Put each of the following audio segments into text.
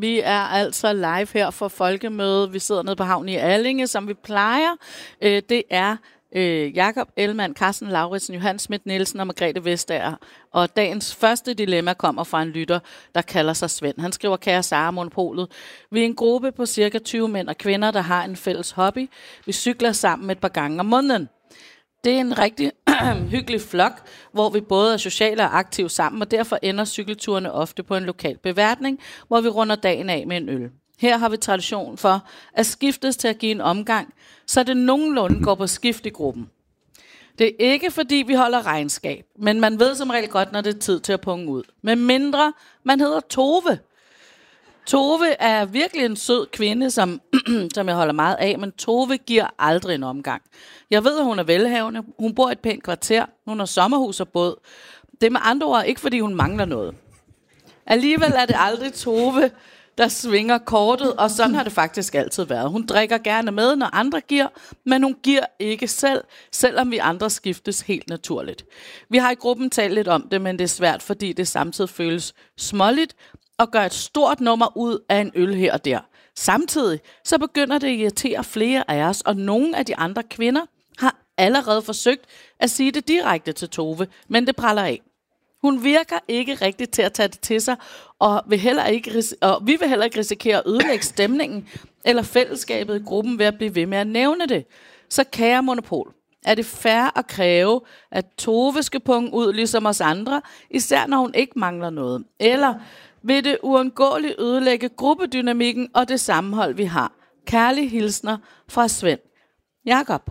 Vi er altså live her for Folkemøde. Vi sidder nede på havnen i Allinge, som vi plejer. Det er Jakob Ellemann, Carsten Lauritsen, Johan Schmidt Nielsen og Margrethe Vestager. Og dagens første dilemma kommer fra en lytter, der kalder sig Svend. Han skriver: Kære Sara, Monopolet. Vi er en gruppe på cirka 20 mænd og kvinder, der har en fælles hobby. Vi cykler sammen et par gange om måneden. Det er en rigtig hyggelig flok, hvor vi både er sociale og aktive sammen, og derfor ender cykelturene ofte på en lokal beværtning, hvor vi runder dagen af med en øl. Her har vi tradition for at skiftes til at give en omgang, så det nogenlunde går på skift i gruppen. Det er ikke fordi vi holder regnskab, men man ved som regel godt, når det er tid til at punge ud. Med mindre man hedder Tove. Tove er virkelig en sød kvinde, som jeg holder meget af, men Tove giver aldrig en omgang. Jeg ved, at hun er velhavende. Hun bor i et pænt kvarter. Hun har sommerhus og båd. Det er med andre ord ikke, fordi hun mangler noget. Alligevel er det aldrig Tove, der svinger kortet, og sådan har det faktisk altid været. Hun drikker gerne med, når andre giver, men hun giver ikke selv, selvom vi andre skiftes helt naturligt. Vi har i gruppen talt lidt om det, men det er svært, fordi det samtidig føles småligt og gør et stort nummer ud af en øl her og der. Samtidig så begynder det at irritere flere af os, og nogle af de andre kvinder har allerede forsøgt at sige det direkte til Tove, men det praller af. Hun virker ikke rigtigt til at tage det til sig, og vi vil heller ikke risikere at ødelægge stemningen eller fællesskabet i gruppen ved at blive ved med at nævne det. Så kære Monopol, er det fair at kræve, at Tove skal punge ud ligesom os andre, især når hun ikke mangler noget? Eller vil det uundgåeligt ødelægge gruppedynamikken og det sammenhold, vi har? Kærlige hilsner fra Svend. Jakob.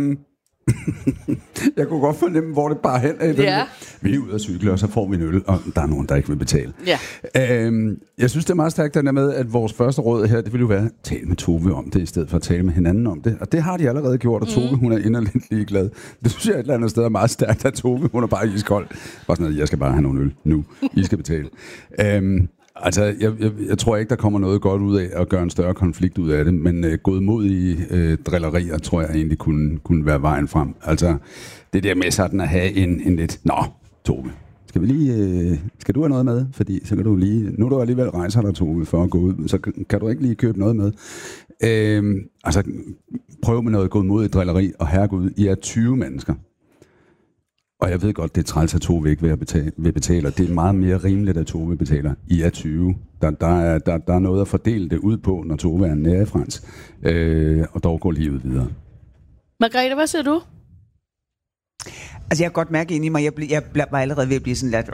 Jeg kunne godt fornemme, hvor det bare hen af. Ja. Vi er ude at cykle, og så får vi en øl, og der er nogen, der ikke vil betale. Ja. Jeg synes, det er meget stærkt, der med, at vores første råd her, det vil jo være at tale med Tove om det, i stedet for at tale med hinanden om det. Og det har de allerede gjort, og Tove, hun er inderligt ligeglad. Det synes jeg et eller andet sted er meget stærkt, at Tove, hun er bare iskold. Bare sådan, at jeg skal bare have nogle øl nu. I skal betale. Altså, jeg tror ikke, der kommer noget godt ud af at gøre en større konflikt ud af det, men godmodige drillerier, tror jeg egentlig kunne være vejen frem. Altså, det der med sådan at have en lidt, nå, Tove, skal du have noget med? Fordi så kan du lige, nu du alligevel rejser dig, Tove, for at gå ud, så kan du ikke lige købe noget med. Altså, prøv med noget godmodigt drilleri, og herregud, I er 20 mennesker. Og jeg ved godt, det er træls, at Tove ikke vil betale. Det er meget mere rimeligt, at Tove betaler. I er 20. Der er noget at fordele det ud på, når Tove er nære i Frans. Og dog går livet videre. Margrethe, hvad siger du? Altså, jeg kan godt mærke ind i mig, jeg var allerede ved at blive sådan lidt.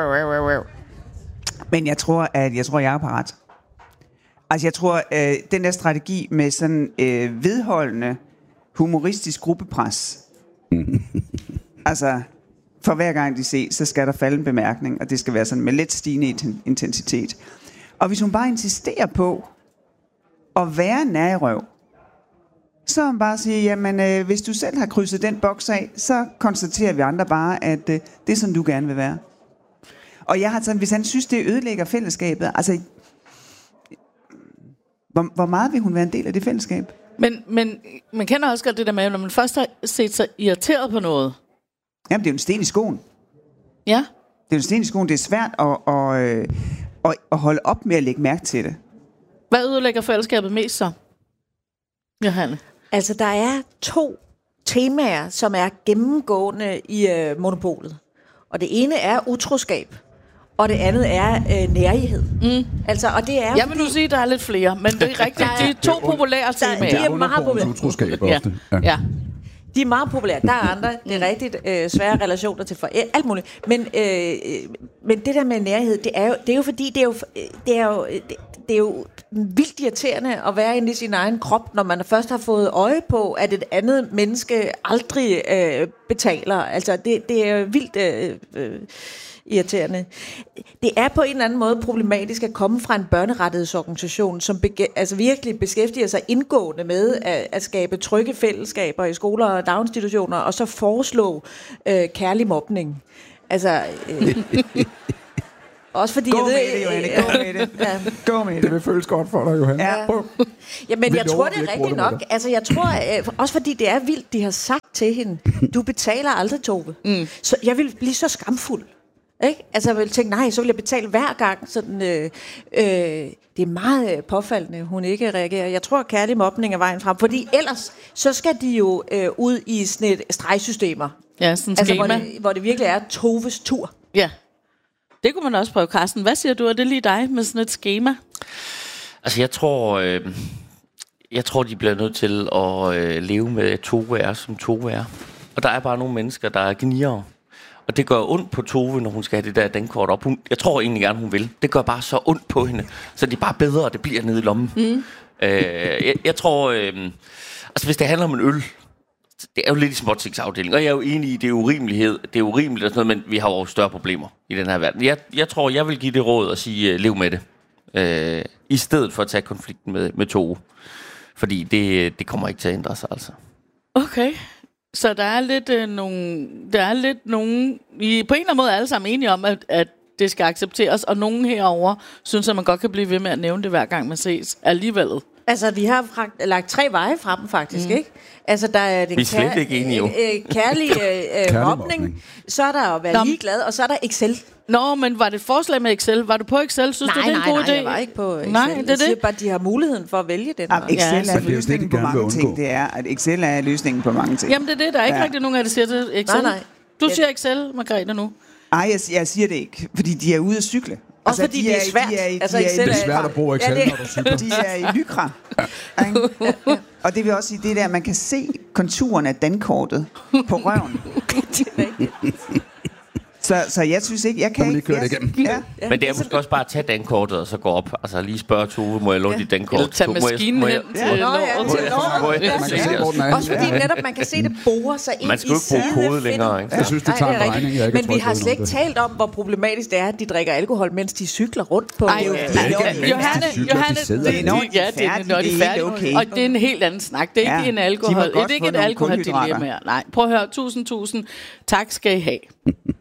Men jeg tror, jeg er parat. Altså, jeg tror, den der strategi med sådan vedholdende, humoristisk gruppepres. Altså, for hver gang de ses, så skal der falde en bemærkning, og det skal være sådan med let stigende intensitet. Og hvis hun bare insisterer på at være nærrøv, så hun bare siger, jamen, hvis du selv har krydset den boks af, så konstaterer vi andre bare, at det er sådan, du gerne vil være. Og jeg har sådan, hvis han synes, det ødelægger fællesskabet, altså, hvor meget vil hun være en del af det fællesskab? Men man kender også godt det der med, når man først har set sig irriteret på noget. Jamen, det er jo en sten i skoen. Ja. Det er jo en sten i skoen. Det er svært at holde op med at lægge mærke til det. Hvad ødelægger fællesskabet mest så, Johanne? Altså, der er 2 temaer, som er gennemgående i monopolet. Og det ene er utroskab, og det andet er nærighed. Altså, og det er jeg vil nu sige, at der er lidt flere, men det er rigtigt. De er 2 populære temaer. De er meget populære. Utroskab ofte. Ja. De er meget populære. Der er andre, det er rigtigt svære relationer til forældre, alt muligt. Men det der med nærhed, det er jo fordi, det er jo vildt irriterende at være inde i sin egen krop, når man først har fået øje på, at et andet menneske aldrig betaler. Altså, det er vildt irriterende. Det er på en eller anden måde problematisk at komme fra en børnerettighedsorganisation, som virkelig beskæftiger sig indgående med at skabe trygge fællesskaber i skoler og daginstitutioner, og så foreslå kærlig mobning. Altså... Også fordi Gå med det, Johanne. Gå med det. Det vil føles godt for dig, Johanne. Ja. Jamen, jeg tror, det er rigtigt nok. Altså, jeg tror, også fordi det er vildt, de har sagt til hende, du betaler aldrig, Tove. Så jeg vil blive så skamfuld, Ikke? Altså jeg ville tænke, nej, så vil jeg betale hver gang. Sådan, det er meget påfaldende, hun ikke reagerer. Jeg tror, at kærlig mobning er vejen frem. Fordi ellers, så skal de jo ud i sådan et stregsystemer. Ja, sådan et schema. Hvor det virkelig er Toves tur. Ja. Det kunne man også prøve, Carsten. Hvad siger du? Er det lige dig med sådan et schema? Altså, jeg tror, de bliver nødt til at leve med Tove er, som Tove er. Og der er bare nogle mennesker, der er gnigere. Og det gør ondt på Tove, når hun skal have det der dankort op. Jeg tror egentlig gerne, hun vil. Det gør bare så ondt på hende. Så det er bare bedre, at det bliver nede i lommen. Jeg tror... altså, hvis det handler om en øl... Det er jo lidt i småtingsafdelingen. Og jeg er jo enig i, det er urimelighed. Det er urimeligt og sådan noget, men vi har jo større problemer i den her verden. Jeg tror, jeg vil give det råd at sige, lev med det. I stedet for at tage konflikten med Tove. Fordi det kommer ikke til at ændre sig, altså. Okay. Så der er lidt nogen, I på en eller anden måde alle sammen enige om, at det skal accepteres, og nogen herover synes, at man godt kan blive ved med at nævne det, hver gang man ses alligevel. Altså, vi har lagt 3 veje fra dem, faktisk, ikke? Altså, der er den slet ikke enige, jo. Kærlig mobning, så er der at være ligeglad, og så er der Excel. Nå, men var det et forslag med Excel? Var du på Excel? Synes du, det er en god idé? Nej, jeg var ikke på Excel. Nej, det er jeg siger bare, at de har muligheden for at vælge det. Excel er løsningen på mange ting. Det er, at Excel er løsningen på mange ting. Jamen, det er det. Der er ikke rigtig nogen af det siger til Excel. Nej. Du siger Excel, Margrethe, nu. Nej, jeg siger det ikke, fordi de er ude at cykle. Også fordi det er svært. Det er svært at bruge Excel, når du cykler. De er i lykra. Og det vil også sige, det der, man kan se konturen af dankortet på røven. Så jeg synes ikke, jeg kan ikke... Ja. Men det er måske også bare at tage dankortet og så gå op. Altså lige spørge Tove, må jeg låne dit dankort? Eller tage maskinen hen til låret. Også fordi netop man kan se det borer sig ind i. Man skal jo ikke bruge kode længere, ikke? Jeg synes, det tager en regning, jeg ikke men vi har slet ikke talt om, hvor problematisk det er, at de drikker alkohol, mens de cykler rundt på. Johanne, ja, det er når de er færdige. Og det er en helt anden snak. Det er ikke en alkohol. Det er ikke et alkoholdilemma. Nej, prøv at høre. Tusind tak skal I have.